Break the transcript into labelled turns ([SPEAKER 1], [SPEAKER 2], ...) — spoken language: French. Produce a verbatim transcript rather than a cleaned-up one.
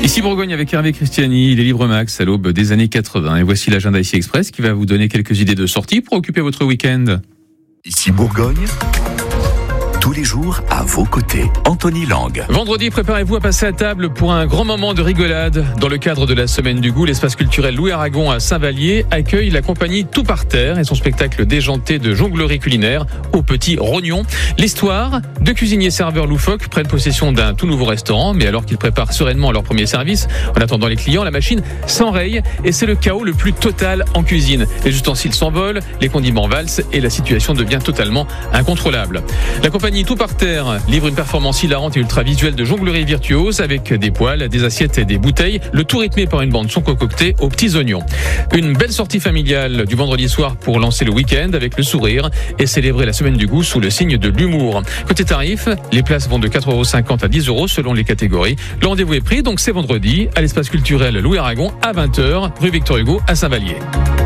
[SPEAKER 1] Ici Bourgogne avec Hervé Christiani, il est Libre Max à l'aube des années quatre-vingts. Et voici l'agenda Ici Express qui va vous donner quelques idées de sortie pour occuper votre week-end.
[SPEAKER 2] Ici Bourgogne, tous les jours à vos côtés. Anthony Lang.
[SPEAKER 1] Vendredi, préparez-vous à passer à table pour un grand moment de rigolade. Dans le cadre de la Semaine du Goût, l'espace culturel Louis Aragon à Saint-Vallier accueille la compagnie Tout par terre et son spectacle déjanté de jonglerie culinaire au Petit Rognon. L'histoire, deux cuisiniers serveurs loufoques prennent possession d'un tout nouveau restaurant, mais alors qu'ils préparent sereinement leur premier service, en attendant les clients, la machine s'enraye et c'est le chaos le plus total en cuisine. Les ustensiles s'envolent, les condiments valsent et la situation devient totalement incontrôlable. La compagnie Tout par terre livre une performance hilarante et ultra visuelle de jonglerie virtuose avec des poêles, des assiettes et des bouteilles, le tout rythmé par une bande son concoctée aux petits oignons. Une belle sortie familiale du vendredi soir pour lancer le week-end avec le sourire et célébrer la Semaine du Goût sous le signe de l'humour. Côté tarif, les places vont de quatre euros cinquante à dix euros selon les catégories. Le rendez-vous est pris, donc c'est vendredi à l'espace culturel Louis Aragon à vingt heures, rue Victor Hugo à Saint-Vallier.